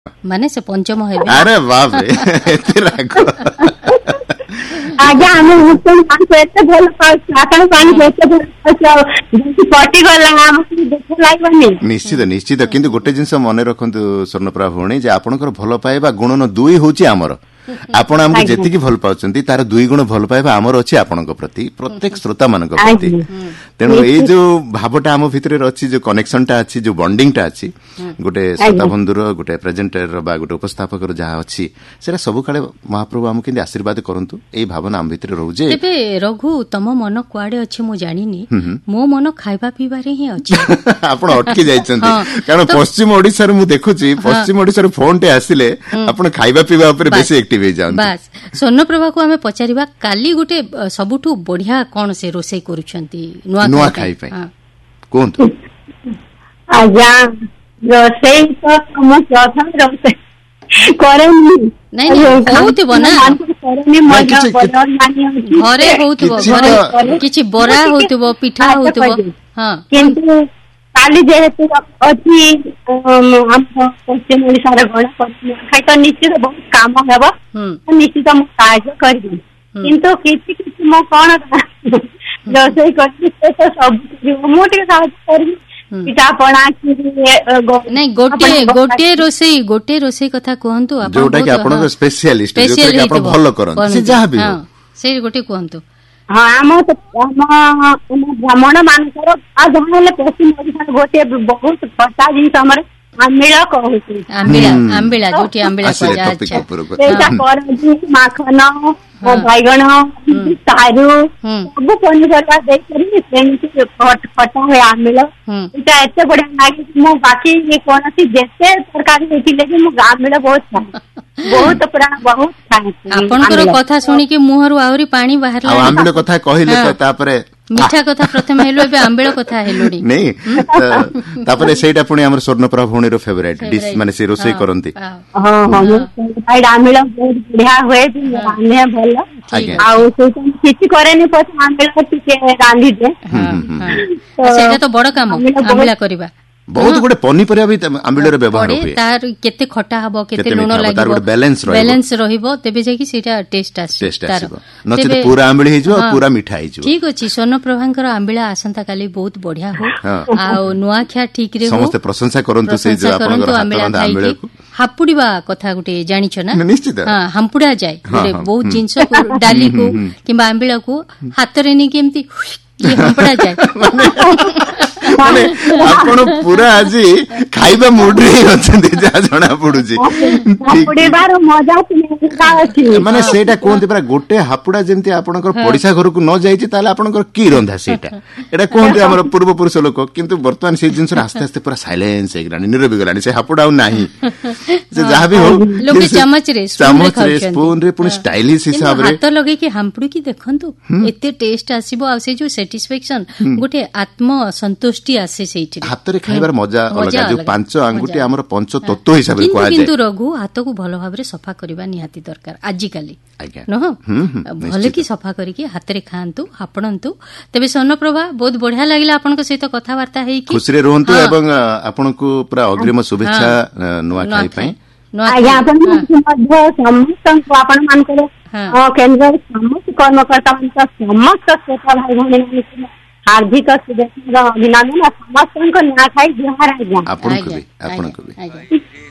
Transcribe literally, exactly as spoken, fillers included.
माने से पंचम है। अरे बाप रे एते राग आज्ञा आमे उठन पान को एते भल पाउछ आपण पानी एते भल पाउछ पटी गला हम देख लागबनी। निश्चित निश्चित किंतु गोटे जिंस मने रखंतु स्वर्णप्रभा भौणी जे आपनकर भल पाइबा गुणन दुई होची हमर आपण हमके जेतिकी भल पाउचंती तार दुई गुण भल पाइबा हमर अछि आपनक प्रति प्रत्येक श्रोता मानक प्रति तेनु ए जो भावटा हम भितरे अछि जो कनेक्शनटा अछि जो बॉन्डिंगटा अछि गोटे श्रोता बंधुर गोटे प्रेजेंटर बा गोटे उपस्थापकर जहा अछि सेरा सब काले महाप्रभु हम केंदी आशीर्वाद करंतु ए भावना हम भितरे रहू जे एबे रघु तम मन कुआडे अछि मु जानिनी मो मन खाइबा पीबा रे ही अछि आपण अटकी जाइचंती कारण पश्चिम ओडिसा रे मु देखुची पश्चिम ओडिसा रे फोन टे आसिले आपण खाइबा पीबा ऊपर बेसी एक्टिव हे जान बस स्वर्णप्रभा को हमें पचारिबा काली गुटे सबुठु बढ़िया कोन से रोसई करूछंती नुआ नुआ खाइ पई कोन आज्ञा रोसई तो हम प्रथम रोसई करेनी नहीं नहीं होउतबो ना करेनी मजा बदल मानी होची घरे होउतबो घरे किछि बरा होउतबो पिठा होउतबो हां किंतु काली जेहेतु अछि हम पश्चिम ओडिसा रे गण पश्चिम खाइ तो निश्चित बहुत काम हेबो निश्चित हम कार्य करबी किंतु किछि किछि म कोन रोसई करछि तो सब मोटे साथ करबी पिठा पणा नहीं गोटे गोटे रोसई गोटे रोसई कथा कहंतु आपण जोटा कि आपण स्पेशलिस्ट जोटा कि आपण भलो करन से जहा भी हां से गोटे कहंतु हाँ आम ब्राह्मण मानकर आ जहाँ पश्चिम ओडिशा गोटे बहुत खटा जिन हमर आंबिला कहूँ आंबिला आंबिला जोटी आंबिला पजा अच्छा करजी माखन बैगण सारू सब पनीपरिया देकरी सेमती खटा हुए आंबिला इटा एते बढ़िया लागे मो बाकी ये कौन सी जैसे तरकारी देखिले कि मो आंबिला बहुत खाए बहुत पुराना बहुत खाए आपनकर कथा सुनी कि मुहरु आउरी पानी बाहर आ आंबिला कथा कहिले त तापरे मिठा कथा प्रथम हेलो बे आंबिला कथा हेलोडी नहीं तापरे सेटा पुनी हमर स्वर्णप्रभा भौणीर फेवरेट डिश माने से रोसई करंती हां हां साइड आंबिला बहुत बढ़िया होए भी आने भलो आउ से किछि करेनी पछ आंबिला टिके रांधी दे हां सेटा तो बड़ काम आंबिला करबा बहुत गुडे पनीपरिया भी आंबिलर व्यवहार होय तार केते खटा हबो केते लूण लागबो तार गुडे बैलेंस रहबो बैलेंस रहबो तबे जे कि सेटा टेस्ट आसी तार नचे पूरा आंबिल हे जो पूरा मिठा हे जो ठीक अछि स्वर्णप्रभांकर आंबिला आसंता काली बहुत बढ़िया हो आ नुआ खिया ठीक रे हो समस्त प्रशंसा करंतु से जो आपनकर आंबिल हापुडीबा कथा गुटे जानि छ ना निश्चित हां हापुडा जाय गुटे बहुत जिंस को डाली को किबा आंबिला को हाथ रे नि केमती ये हापुडा जाय माने आपण पूरा आज खाइबा मूड रे अछंती जा जणा पडुची हापुडीबार मजा का अछि माने सेटा कोनते पूरा गोटे हापुडा जेंती आपनकर पडिसा घर को न जाईची ताले आपनकर की रंधा सेटा एटा कोनते हमर पूर्व पुरुष लोक किंतु वर्तमान से जिंस आस्ते आस्ते पूरा साइलेंस हे गरानी नीरव गरानी से हापुडा नाही से जहा भी हो लोक चमच रे चमच रे स्पून रे पुनी स्टाइलिश हिसाब रे हाथ लगे कि हापुडी की देखंतु एते टेस्ट आसीबो आ से जो सैटिस्फैक्शन गोटे आत्म संतुष्टि आसे सेठी हाथ रे खाइबार मजा अलगा जो पांच अंगुठी हमर पंच तत्व हिसाब रे कोआ जाय किंतु रघु हाथ को भलो भाबरे सफा करबा निहाती दरकार आजि काली न भले की सफा करके हाथ रे खांतु आपणंतु तबे स्वर्णप्रभा बहुत बढ़िया लागला आपन को सहित कथा वार्ता हेई कि खुशी रे रहंतु एवं आपन को पूरा अग्रिम शुभेच्छा नुआ खाई पई आज्ञा आपन मध्य समस्त को आपन मान करे केंद्र समस्त कर्मकर्ता मान समस्त श्रोता भाई भौणी हार्दिक शुभेच्छा अभिनंदन समस्त को न्याय खाई जुहार आज्ञा आपन को भी आपन को भी